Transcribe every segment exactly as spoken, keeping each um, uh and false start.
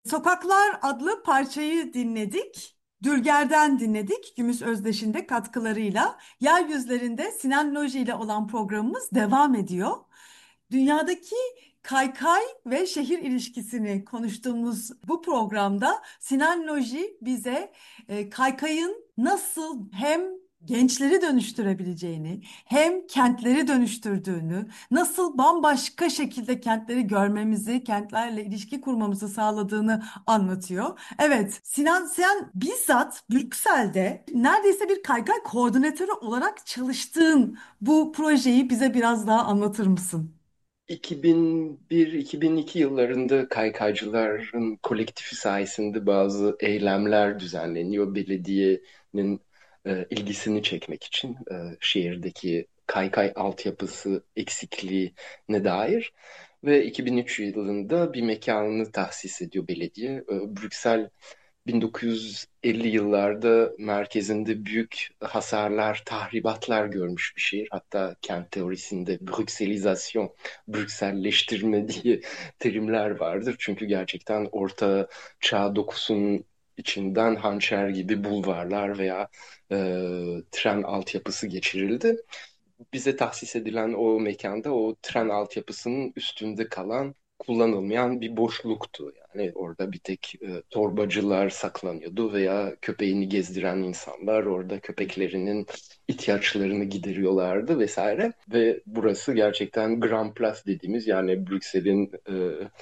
Sokaklar adlı parçayı dinledik. Dülger'den dinledik. Gümüş Özdeş'in de katkılarıyla. Yeryüzlerinde Sinan Loji ile olan programımız devam ediyor. Dünyadaki kaykay ve şehir ilişkisini konuştuğumuz bu programda Sinan Loji bize e, kaykayın nasıl hem gençleri dönüştürebileceğini, hem kentleri dönüştürdüğünü, nasıl bambaşka şekilde kentleri görmemizi, kentlerle ilişki kurmamızı sağladığını anlatıyor. Evet, Sinan sen bizzat Brüksel'de neredeyse bir kaykay koordinatörü olarak çalıştığın bu projeyi bize biraz daha anlatır mısın? iki bin bir-iki bin iki yıllarında kaykaycıların kolektifi sayesinde bazı eylemler düzenleniyor. Belediyenin e, ilgisini çekmek için e, şehirdeki kaykay altyapısı eksikliğine dair. Ve iki bin üç yılında bir mekanını tahsis ediyor belediye. E, Brüksel bin dokuz yüz elli yıllarda merkezinde büyük hasarlar, tahribatlar görmüş bir şehir. Hatta kent teorisinde Brükselizasyon, Brükselleştirme diye terimler vardır. Çünkü gerçekten orta çağ dokusunun içinden hançer gibi bulvarlar veya e, tren altyapısı geçirildi. Bize tahsis edilen o mekanda o tren altyapısının üstünde kalan kullanılmayan bir boşluktu. Yani orada bir tek e, torbacılar saklanıyordu veya köpeğini gezdiren insanlar orada köpeklerinin ihtiyaçlarını gideriyorlardı vesaire. Ve burası gerçekten Grand Place dediğimiz, yani Brüksel'in e,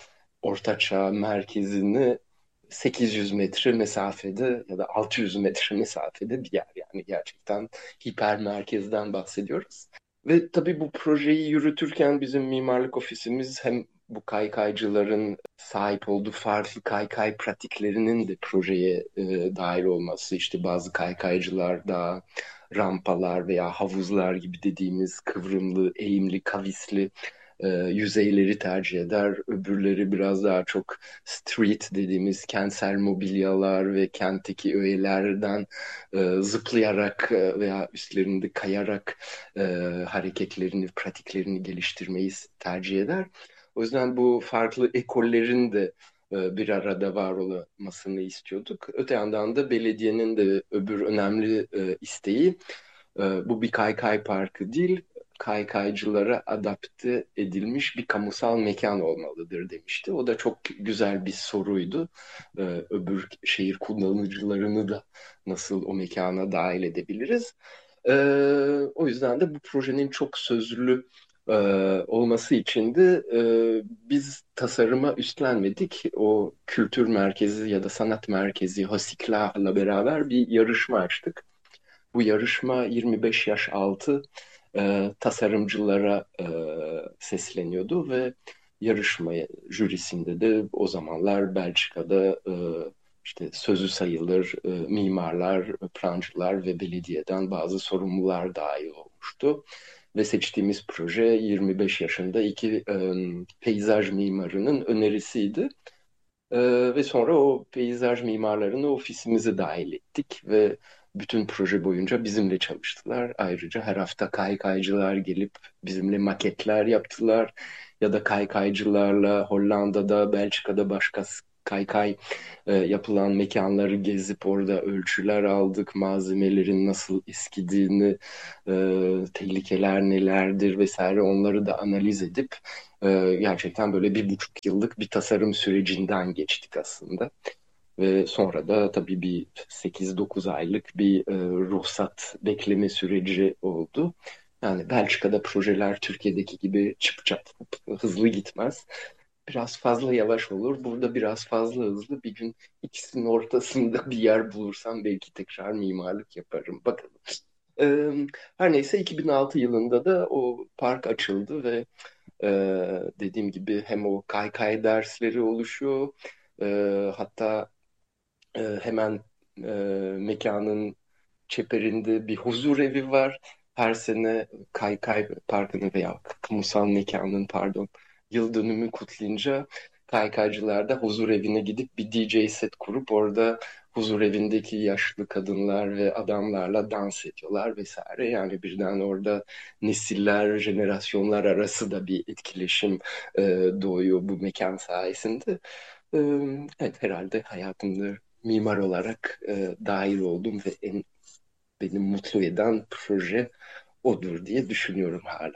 ortaçağ merkezini sekiz yüz metre mesafede ya da altı yüz metre mesafede bir yer. Yani gerçekten hiper merkezden bahsediyoruz. Ve tabii bu projeyi yürütürken bizim mimarlık ofisimiz hem bu kaykaycıların sahip olduğu farklı kaykay pratiklerinin de projeye e, dahil olması, işte bazı kaykaycılar da rampalar veya havuzlar gibi dediğimiz kıvrımlı, eğimli, kavisli e, yüzeyleri tercih eder. Öbürleri biraz daha çok street dediğimiz kentsel mobilyalar ve kentteki öğelerden e, zıplayarak e, veya üstlerinde kayarak e, hareketlerini, pratiklerini geliştirmeyi tercih eder. O yüzden bu farklı ekollerin de e, bir arada var olmasını istiyorduk. Öte yandan da belediyenin de öbür önemli e, isteği, e, bu bir kaykay parkı değil, kaykaycılara adapte edilmiş bir kamusal mekan olmalıdır demişti. O da çok güzel bir soruydu. E, öbür şehir kullanıcılarını da nasıl o mekana dahil edebiliriz? E, O yüzden de bu projenin çok sözlü e, olması için de e, biz tasarıma üstlenmedik. O kültür merkezi ya da sanat merkezi Hasiklah'la beraber bir yarışma açtık. Bu yarışma yirmi beş yaş altı e, tasarımcılara e, sesleniyordu ve yarışma jürisinde de o zamanlar Belçika'da e, işte sözü sayılır e, mimarlar, plancılar ve belediyeden bazı sorumlular dahil olmuştu. Ve seçtiğimiz proje yirmi beş yaşında iki e, peyzaj mimarının önerisiydi. E, Ve sonra o peyzaj mimarlarını ofisimize dahil ettik ve bütün proje boyunca bizimle çalıştılar. Ayrıca her hafta kaykaycılar gelip bizimle maketler yaptılar. Ya da kaykaycılarla Hollanda'da, Belçika'da başka kaykay e, yapılan mekanları gezip orada ölçüler aldık. Malzemelerin nasıl eskidiğini, e, tehlikeler nelerdir vesaire, onları da analiz edip e, gerçekten böyle bir buçuk yıllık bir tasarım sürecinden geçtik aslında. Ve sonra da tabii bir sekiz dokuz aylık bir e, ruhsat bekleme süreci oldu. Yani Belçika'da projeler Türkiye'deki gibi çıp çat hızlı gitmez. Biraz fazla yavaş olur. Burada biraz fazla hızlı. Bir gün ikisinin ortasında bir yer bulursam belki tekrar mimarlık yaparım. Bakalım. Ee, Her neyse iki bin altı yılında da o park açıldı ve e, dediğim gibi hem o kaykay dersleri oluşuyor, e, hatta e, hemen e, mekanın çeperinde bir huzur evi var. Her sene Kaykay Parkı'nı veya kamusal mekanın, pardon, yıl dönümü kutlayınca kaykaycılar da huzur evine gidip bir D J set kurup orada huzur evindeki yaşlı kadınlar ve adamlarla dans ediyorlar vesaire. Yani birden orada nesiller, jenerasyonlar arası da bir etkileşim e, doğuyor bu mekan sayesinde. Ee, evet, herhalde hayatımda mimar olarak e, dahil oldum ve en beni mutlu eden proje odur diye düşünüyorum hala.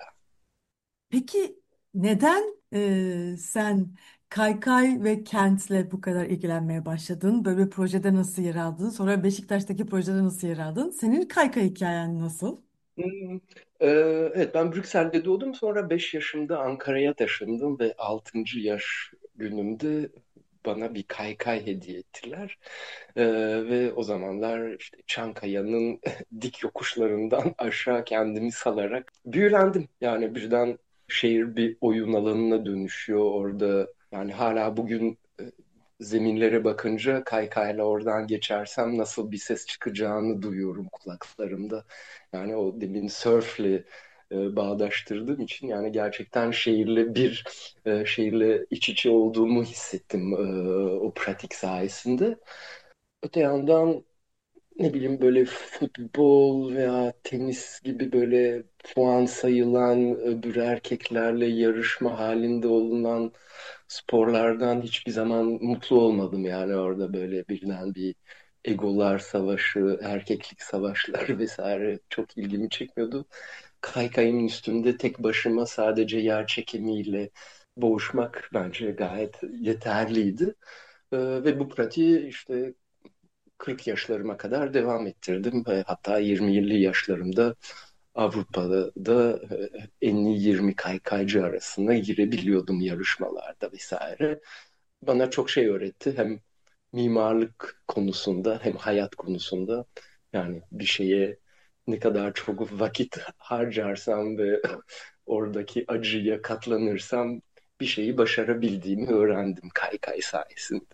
Peki neden e, sen kaykay ve kentle bu kadar ilgilenmeye başladın? Böyle bir projede nasıl yer aldın? Sonra Beşiktaş'taki projede nasıl yer aldın? Senin kaykay hikayen nasıl? Hmm, e, evet, ben Brüksel'de doğdum, sonra beş yaşımda Ankara'ya taşındım ve altıncı yaş günümde bana bir kaykay hediye ettiler. E, ve o zamanlar işte Çankaya'nın dik yokuşlarından aşağı kendimi salarak büyülendim. Yani birden şehir bir oyun alanına dönüşüyor orada. Yani hala bugün e, zeminlere bakınca kaykayla oradan geçersem nasıl bir ses çıkacağını duyuyorum kulaklarımda. Yani o demin surfle e, bağdaştırdığım için yani gerçekten şehirle bir e, şehirle iç içe olduğumu hissettim e, o pratik sayesinde. Öte yandan ne bileyim böyle futbol veya tenis gibi böyle puan sayılan öbür erkeklerle yarışma halinde olunan sporlardan hiçbir zaman mutlu olmadım. Yani orada böyle birden bir egolar savaşı, erkeklik savaşları vesaire çok ilgimi çekmiyordu. Kaykayın üstünde tek başıma sadece yer çekimiyle boğuşmak bence gayet yeterliydi. Ee, ve bu pratiği işte kırk yaşlarıma kadar devam ettirdim. Ve hatta yirmili yaşlarımda Avrupa'da da e, en iyi yirmi kaykaycı arasına girebiliyordum yarışmalarda vesaire. Bana çok şey öğretti. Hem mimarlık konusunda hem hayat konusunda. Yani bir şeye ne kadar çok vakit harcarsam ve oradaki acıya katlanırsam bir şeyi başarabildiğimi öğrendim kaykay sayesinde.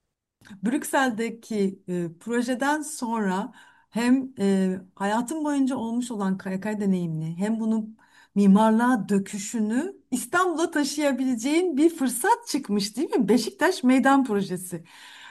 Brüksel'deki e, projeden sonra hem e, hayatın boyunca olmuş olan kaykay deneyimini hem bunu mimarlığa döküşünü İstanbul'a taşıyabileceğin bir fırsat çıkmış değil mi? Beşiktaş Meydan Projesi.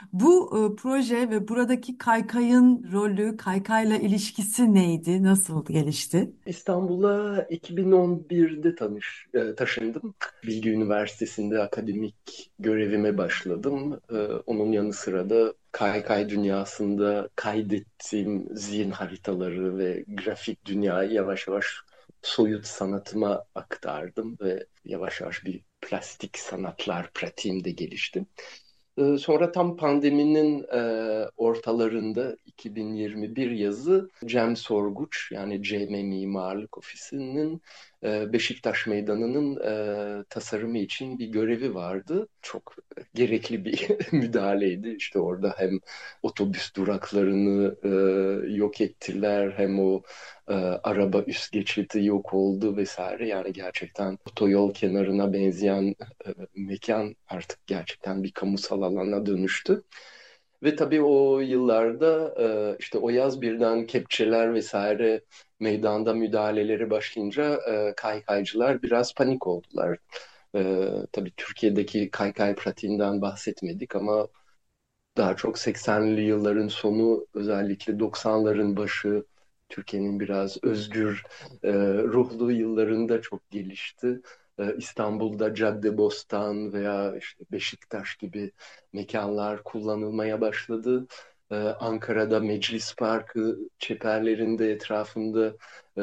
Bu e, proje ve buradaki kaykayın rolü, kaykayla ilişkisi neydi? Nasıl gelişti? İstanbul'a iki bin on birde tanış, e, taşındım. Bilgi Üniversitesi'nde akademik görevime başladım. E, onun yanı sıra da kaykay dünyasında kaydettiğim zihin haritaları ve grafik dünyayı yavaş yavaş soyut sanatıma aktardım ve yavaş yavaş bir plastik sanatlar pratiğim de gelişti. Ee, Sonra tam pandeminin e, ortalarında iki bin yirmi bir yazı Cem Sorguç yani C M Mimarlık Ofisi'nin e, Beşiktaş Meydanı'nın e, tasarımı için bir görevi vardı. Çok gerekli bir müdahaleydi. İşte orada hem otobüs duraklarını e, yok ettiler hem o e, araba üst geçidi yok oldu vesaire. Yani gerçekten otoyol kenarına benzeyen e, mekan artık gerçekten bir kamusal alana dönüştü. Ve tabii o yıllarda e, işte o yaz birden kepçeler vesaire meydanda müdahaleleri başlayınca e, kaykaycılar biraz panik oldular. E, tabii Türkiye'deki kaykay pratiğinden bahsetmedik ama daha çok seksenli yılların sonu özellikle doksanların başı Türkiye'nin biraz özgür e, ruhlu yıllarında çok gelişti. E, İstanbul'da Caddebostan veya işte Beşiktaş gibi mekanlar kullanılmaya başladı. E, Ankara'da Meclis Parkı çeperlerinde etrafında e,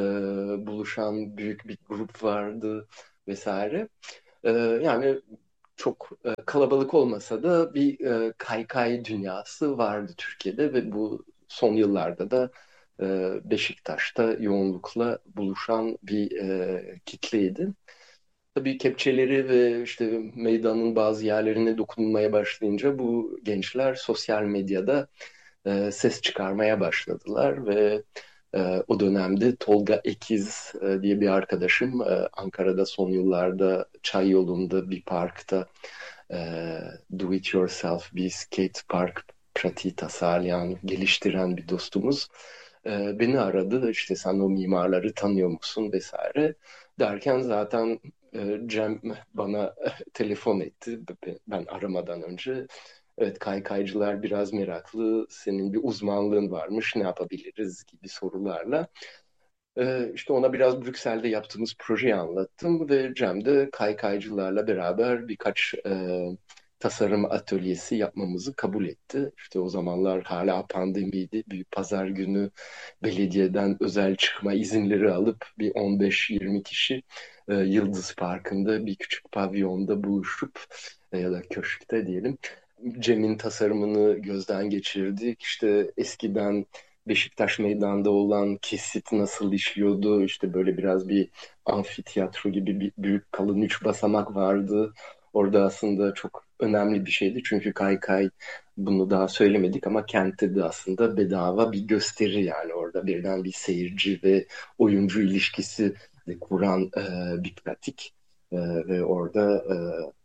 buluşan büyük bir grup vardı vesaire. E, yani çok e, kalabalık olmasa da bir e, kaykay dünyası vardı Türkiye'de ve bu son yıllarda da e, Beşiktaş'ta yoğunlukla buluşan bir e, kitleydi. Tabii kepçeleri ve işte meydanın bazı yerlerine dokunmaya başlayınca bu gençler sosyal medyada e, ses çıkarmaya başladılar ve e, o dönemde Tolga Ekiz e, diye bir arkadaşım e, Ankara'da son yıllarda Çay yolunda bir parkta e, do it yourself bir skate park pratiği tasarlayan, geliştiren bir dostumuz. E, beni aradı işte sen o mimarları tanıyor musun vesaire derken zaten e, Cem bana telefon etti ben aramadan önce. Evet, kaykaycılar biraz meraklı. Senin bir uzmanlığın varmış. Ne yapabiliriz gibi sorularla. Ee, işte ona biraz Brüksel'de yaptığımız projeyi anlattım ve Cem de kaykaycılarla beraber birkaç e, tasarım atölyesi yapmamızı kabul etti. İşte o zamanlar hala pandemiydi. Bir pazar günü belediyeden özel çıkma izinleri alıp bir on beş yirmi kişi e, Yıldız Parkı'nda bir küçük pavyonda buluşup e, ya da köşkte diyelim Cem'in tasarımını gözden geçirdik. İşte eskiden Beşiktaş Meydan'da olan kesit nasıl işliyordu? İşte böyle biraz bir amfiteyatro gibi bir büyük kalın üç basamak vardı. Orada aslında çok önemli bir şeydi. Çünkü Kaykay bunu daha söylemedik ama kentte de aslında bedava bir gösteri yani orada birden bir seyirci ve oyuncu ilişkisi de kuran e, bir pratik. E, ve orada e,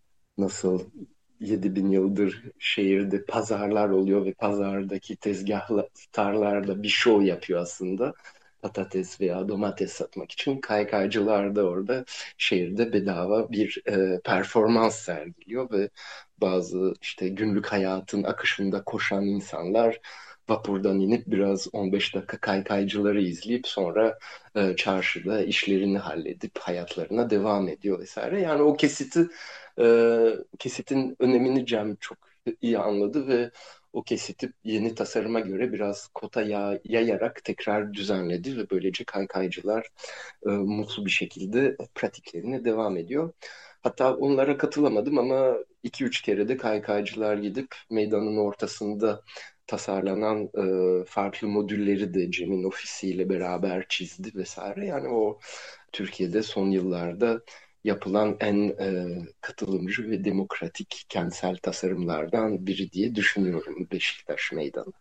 nasıl yedi bin yıldır şehirde pazarlar oluyor ve pazardaki tezgahtarlar bir şov yapıyor aslında. Patates veya domates satmak için kaykaycılar da orada şehirde bedava bir e, performans sergiliyor ve bazı işte günlük hayatın akışında koşan insanlar vapurdan inip biraz on beş dakika kaykaycıları izleyip sonra e, çarşıda işlerini halledip hayatlarına devam ediyor vesaire. Yani o kesiti e, kesitin önemini Cem çok iyi anladı ve o kesiti yeni tasarıma göre biraz kota yay- yayarak tekrar düzenledi ve böylece kaykaycılar e, mutlu bir şekilde pratiklerine devam ediyor. Hatta onlara katılamadım ama iki üç kere de kaykaycılar gidip meydanın ortasında tasarlanan e, farklı modülleri de Cem'in ofisiyle beraber çizdi vesaire. Yani o Türkiye'de son yıllarda yapılan en e, katılımcı ve demokratik kentsel tasarımlardan biri diye düşünüyorum Beşiktaş Meydanı.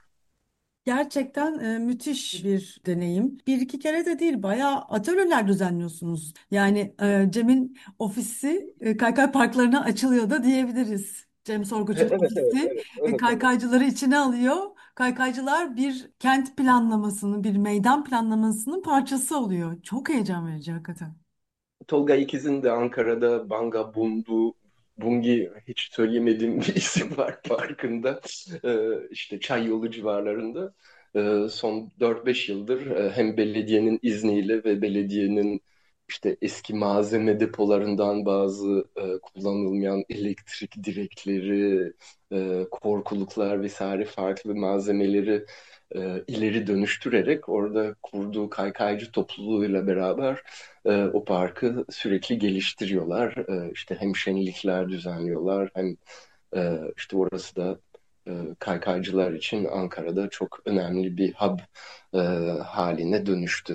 Gerçekten e, müthiş bir deneyim. Bir iki kere de değil, bayağı atölyeler düzenliyorsunuz. Yani e, Cem'in ofisi e, kaykay parklarına açılıyor da diyebiliriz. Cem Sorguç'un Evet, evet, ofisi evet, e, evet, evet. kaykaycıları içine alıyor. Kaykaycılar bir kent planlamasının, bir meydan planlamasının parçası oluyor. Çok heyecan verici hakikaten. Tolga İkiz'in de Ankara'da Banga Bundu, Bungi hiç söyleyemediğim bir isim var parkında. Ee, işte Çay Yolu civarlarında. Ee, son dört beş yıldır e, hem belediyenin izniyle ve belediyenin işte eski malzeme depolarından bazı e, kullanılmayan elektrik direkleri, e, korkuluklar vesaire farklı malzemeleri e, ileri dönüştürerek orada kurduğu kaykaycı topluluğuyla beraber e, o parkı sürekli geliştiriyorlar. E, işte hem şenlikler düzenliyorlar hem e, işte orası da e, kaykaycılar için Ankara'da çok önemli bir hub e, haline dönüştü.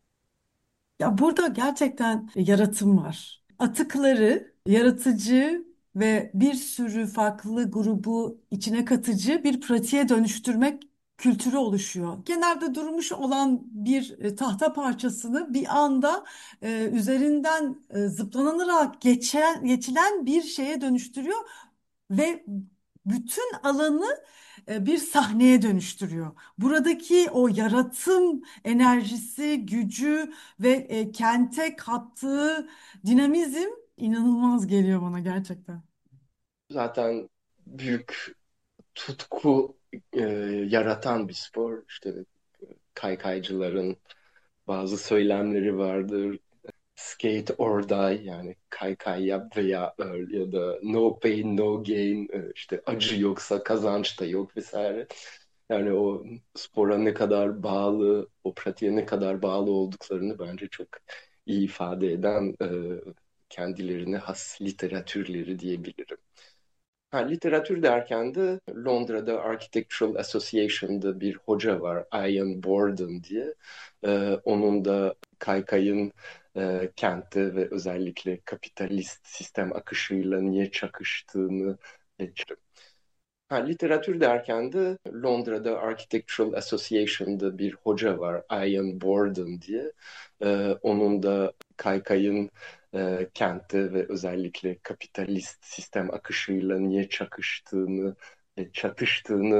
Ya burada gerçekten yaratım var. Atıkları yaratıcı ve bir sürü farklı grubu içine katıcı bir pratiğe dönüştürmek kültürü oluşuyor. Kenarda durmuş olan bir e, tahta parçasını bir anda e, üzerinden e, zıplanılarak geçen, geçilen bir şeye dönüştürüyor ve bütün alanı e, bir sahneye dönüştürüyor. Buradaki o yaratım enerjisi, gücü ve e, kente kattığı dinamizm inanılmaz geliyor bana gerçekten. Zaten büyük tutku e, yaratan bir spor. İşte kaykaycıların bazı söylemleri vardır. Skate or die yani kaykay yap veya öl ya da no pain no gain e, işte acı yoksa kazanç da yok vesaire. Yani o spora ne kadar bağlı, o pratiğe ne kadar bağlı olduklarını bence çok iyi ifade eden e, kendilerine has literatürleri diyebilirim. Ha, literatür derken de Londra'da Architectural Association'da bir hoca var, Ian Borden diye. Ee, onun da kaykayın e, kentte ve özellikle kapitalist sistem akışıyla niye çakıştığını geçiyor. Ha, literatür derken de Londra'da Architectural Association'da bir hoca var, Ian Borden diye. Ee, onun da kaykayın e, kentte ve özellikle kapitalist sistem akışıyla niye çakıştığını ve çatıştığını